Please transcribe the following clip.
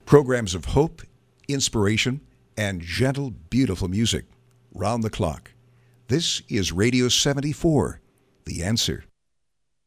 Programs of hope, inspiration, and gentle, beautiful music round the clock. This is Radio 74, The Answer.